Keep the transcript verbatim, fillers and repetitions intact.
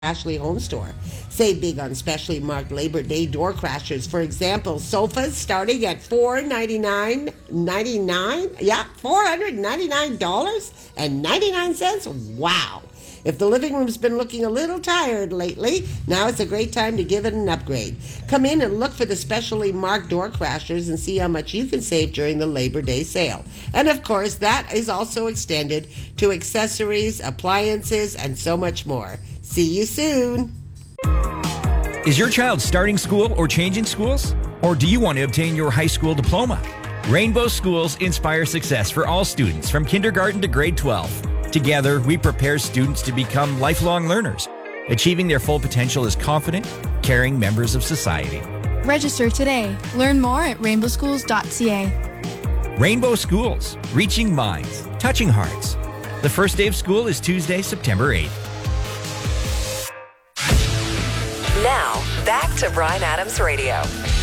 Ashley Home Store. Save big on specially marked Labor Day door crashers. For example, sofas starting at four hundred ninety-nine dollars and ninety-nine cents. Yeah, four hundred ninety-nine dollars and ninety-nine cents. Wow. If the living room's been looking a little tired lately, now is a great time to give it an upgrade. Come in and look for the specially marked door crashers and see how much you can save during the Labor Day sale. And of course, that is also extended to accessories, appliances, and so much more. See you soon. Is your child starting school or changing schools? Or do you want to obtain your high school diploma? Rainbow Schools inspire success for all students from kindergarten to grade twelve. Together, we prepare students to become lifelong learners, achieving their full potential as confident, caring members of society. Register today. Learn more at rainbow schools dot c a. Rainbow Schools, reaching minds, touching hearts. The first day of school is Tuesday, September eighth. Now, back to Bryan Adams Radio.